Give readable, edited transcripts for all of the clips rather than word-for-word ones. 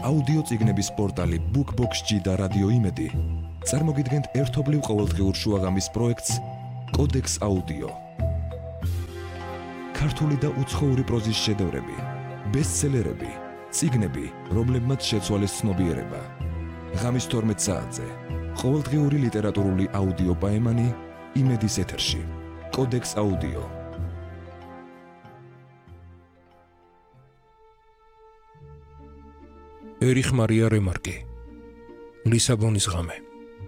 აუდიო წიგნების პორტალი BookBox-G და რადიო იმედი წარმოგიდგენთ ერთობლივ ყოველდღიურ შუაღამის პროექტს კოდექს აუდიო. ქართული და უცხოური პროზის შედევრები, ბესტსელერები, წიგნები, რომლებმაც შეცვალეს ცნობიერება. ღამის 12 საათზე ყოველდღიური ლიტერატურული აუდიო პაემანი იმედის ეთერში. კოდექს აუდიო. ერიხ მარია რემარკი, ლისაბონის ღამე.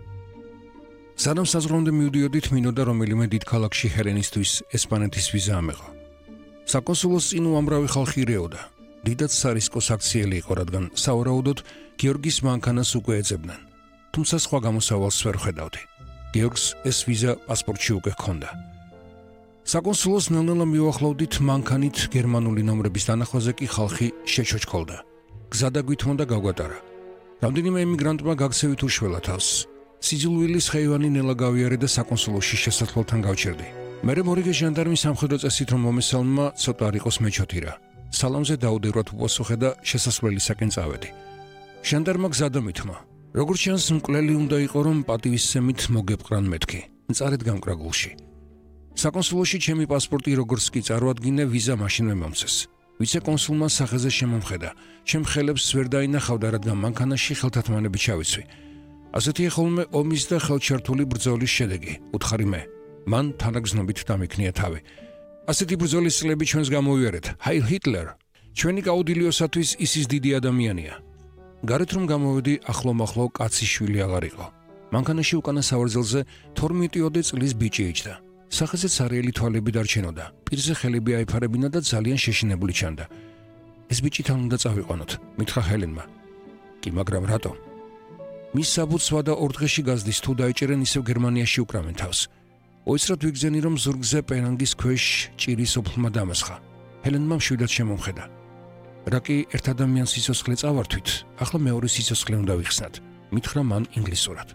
სანამ საზღვრამდე მივდიოდით, მინოდა რომელიმე დიდ ქალაქში ჰელენისთვის ესპანეთის ვიზა ამეღო. საკონსულოს წინ უამრავი ხალხი ირეოდა. დიდად სარისკო აქციელი იყო, რადგან სავარაუდოდ გიორგის მანქანას უკვე ეძებდნენ. თუმცა სხვა გამოსავალს ვერ ხედავდი. გიორგს ეს ვიზა პასპორტში უკვე ჰქონდა. საკონსულოს ნელ-ნელა მივახლოვდით მანქანით გერმანული ნომრების დანახვაზე კი ხალხი შეჩოჩქოლდა. გზა დაგვითმო და გავგვატარა. რამდენიმე ემიგრანტმა გაქცევით უშველა თავს. სიძულვილის ხეივანი ნელა გავიარე და საკონსულოში შესასვლელთან გავჩერდი. მერე მორიგე ჟანდარმი სამხედრო წესით რომ მომესალმა ცოტა არ იყოს მეჩოთირა. სალამზე დაუდევრად უპასუხე და შესასვლელისაკენ წავედი. ჟანდარმა გზა დამითმა. როგორც ჩანს, მკვლელი უნდა იყო, რომ პატივისცემით მოგეპყრან მეთქი. მწარედ გამკრა გულში. საკონსულოში ჩემი პასპორტი როგორც კი წარვადგინე, ვიზა მაშინვე მომცეს. ვიცე-კონსულმა სახეზე შემომხედა. ჩემ ხელებს ვერ დაინახავდა, რადგან მანქანაში ხელთათმანებით ჩავიცვი. ასეთია ხოლმე ომის და ხელჩართული ბრძოლის შედეგი, უთხარი მე. მან თანაგზნობით დამიქნია თავი. ასეთი ბრძოლის წლები ჩვენს გამოვიარეთ. ჰაილ ჰიტლერ! ჩვენი გაუდილიოსათვის ის დიდი ადამიანია. გარეთ რომ გამოვედი, ახლო-მახლო კაცის შვილი აღარ იყო. მანქანაში უკანა სავარძელზე 12 წლის ბიჭი იჯდა. სახეზე ცარიელი თვალები დარჩენოდა. პირზე ხელები აიფარებინა და ძალიან შეშინებული ჩანდა. ეს ბიჭი თან უნდა წავიყვანოთ, მითხრა ჰელენმა. კი, მაგრამ რატო? მის საბუთსვა და ორ დღეში გაზდის, თუ დაიჭერენ ისევ გერმანიაში უკრავენ თავს. ოიცრად ვიგზენი, რომ ზურგზე პერანგის ქვეშ ჭირის ოფლმა დამასხა. ჰელენმა მშვიდად შემომხედა. რა კი ერთ ადამიანს სიცოცხლე წავართვით, ახლა მეორე სიცოცხლე უნდა ვიხსნათ, მითხრა მან ინგლისურად.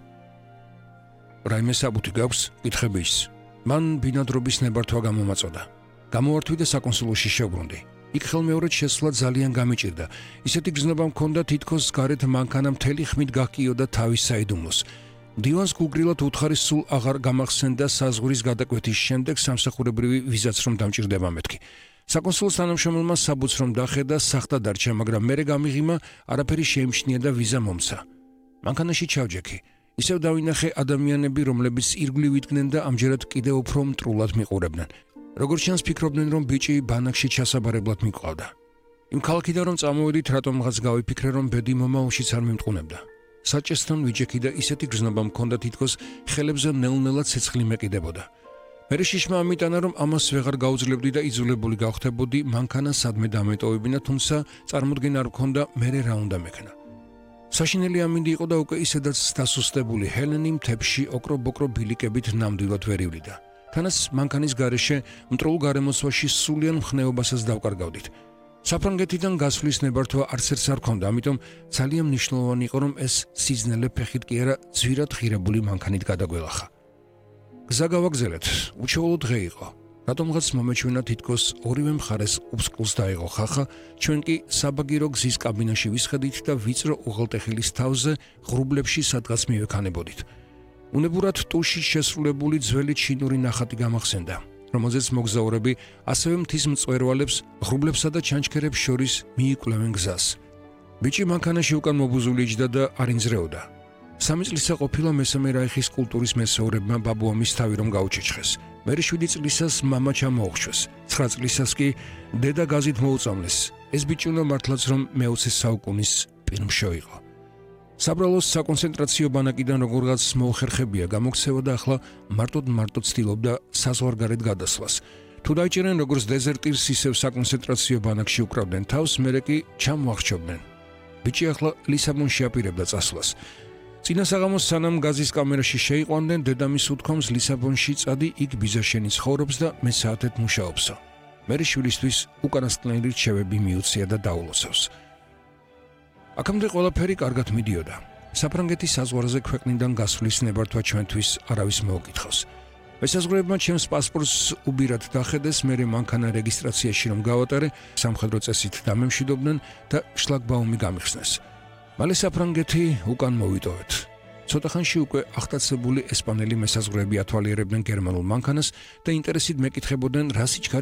რაიმე საბუთი გაქვს? კითხები ის. მან ბინადრობის ნებართვა გამომაწოდა. გამოვართვი და საკონსულოში შევბრუნდი. იქ ხელმეორედ შესვლა ძალიან გამიჭირდა. ისეთი გზნობა მქონდა, თითქოს გარეთ მანქანა მთელი ხმით გაკიოდა თავის საიდუმლოს. დივანს გულგრილად უთხარი სულ აღარ გამახსენდა საზღვრის გადაკვეთის შემდეგ სამსახურებრივი ვიზაც რომ დამჭირდება მეთქი. საკონსულოს თანამშრომელმა საბუთს რომ დახედა, სახტა დარჩა, მაგრამ მერე გამიღიმა, არაფერი შეიმჩნია და ვიზა მომცა. მანქანაში ჩავჯექი. ისევ დავინახე ადამიანები, რომლებიც ირგვლივ იდგნენ და ამჯერად კიდევ უფრო მტრულად მიყურებდნენ. როგორც ჩანს, ფიქრობდნენ, რომ ბიჭი ბანაკში ჩასაბარებლად მიყვავდა. იმ ქალაქიდან რომ წამოვედით, რატომღაც გავიფიქრე, რომ ბედი მომავალშიც არ მიმტყუნებდა. საჭესთან ვიჯექი და ისეთი გზნობა მქონდა, თითქოს ხელებზე ნელ-ნელა ცეცხლი მეკიდებოდა. მერე შიშმა ამიტანა, რომ ამას ვეღარ გაუძლებდი და იძულებული გავხდებოდი მანქანა სადმე დამეტოვებინა, თუმცა წარმოდგენა არ მქონდა მერე რა უნდა მექნა. საშინელი ამინდი იყო და უკვე ისედაც დასუსტებული ჰელენი მთებში ოკრო-ბოკრო ბილიკებით ნამდვილად ვერ ივლიდა. თანაც მანქანის გარეშე მტრულ გარემოსვაში სულიან მხნეობასაც დავკარგავდით. საფრანგეთიდან გასვლის ნებართვა არც ერთს არ ჰქონდა, ამიტომ ძალიან მნიშვნელოვანი იყო, რომ ეს სიზნელე ფეხით კი არა, ძვირად ღირებული მანქანით გადაგველახა. გზა გავაგზელეთ, უჩვეულო დღე იყო. რატომღაც მომეჩვენა თითქოს ორივე მხარეს უბსკულს დაიღო ხახა, ჩვენ კი საბაგირო გზის კაბინაში ვისხედით და ვიწრო უღელტეხილის თავზე ღრუბლებში სადღაც მივექანებოდით. უნებურად ტუში შესრულებული ძველი ჩინური ნახატი გამახსენდა, რომელზეც მოგზაურები ასევე მთის მწვერვალებს, ღრუბლებსა და ჩანჩქერებს შორის მიიკვლევენ გზას. ბიჭი მანქანაში უკან მობუზული იჯდა და არ ინძრეოდა. 3 წლისა ყოფილა მესამე რაიხის კულტურის მესეურებმა ბაბუამის თავი რომ გაუჩეჩხეს. მერე 7 წლისას მამა ჩამოუხშვეს. 9 წლისას კი დედა გაზით მოუწამლეს. ეს ბიჭი უნდა მართლაც რომ მე-20 საუკუნის პირმშო იყო. საბრალოს საკონცენტრაციო ბანაკიდან როგორღაც მოუხერხებია გამოქცევა და ახლა მარტოდ ცდილობდა საზღვარგარეთ გადასვლას. თუ დაიჭერენ როგორც დეზერტირს, ისევ საკონცენტრაციო ბანაკში უკრავდნენ თავს, მერე კი ჩამოახჩობდნენ. ბიჭი ახლა ლისაბონში აპირებდა წასვლას. წინა საღამოს სანამ გაზის კამერაში შეიყვანდნენ, დედამის უთქვამს ლისაბონში წადი, იქ ბიზაშენი ცხოვრობს და მე საათეთ მუშაობსო. მერე შვილისთვის უკანასკნელი რჩევები მიუწია და დაულოცავს. აქამდე ყველაფერი კარგად მიდიოდა. საფრანგეთის საზღვარზე ქვეყნიდან გასვლის ნებართვა ჩვენთვის არავის მოუკითხავს. მესაზღვრეებმა ჩემს პასპორტს უბირად დახედეს, მერე მანქანა რეგისტრაციაში რომ გავატარე, სამხედრო წესით დამემშვიდობდნენ და შლაგბაუმი გამიხსნეს. მალე საფრანგეთი უკან მოვიტოვეთ. ცოტა ხანში უკვე ახტაცებული ესპანელი მესაზღვრეები ათვალიერებდნენ გერმანულ მანქანას და ინტერესით მეკითხებოდნენ, რა სიჩქარე